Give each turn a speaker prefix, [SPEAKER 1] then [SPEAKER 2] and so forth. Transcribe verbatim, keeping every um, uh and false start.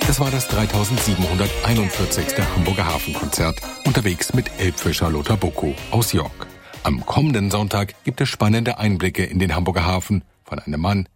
[SPEAKER 1] Das war das dreitausendsiebenhunderteinundvierzigste Hamburger Hafenkonzert, unterwegs mit Elbfischer Lothar Bocco aus York. Am kommenden Sonntag gibt es spannende Einblicke in den Hamburger Hafen von einem Mann,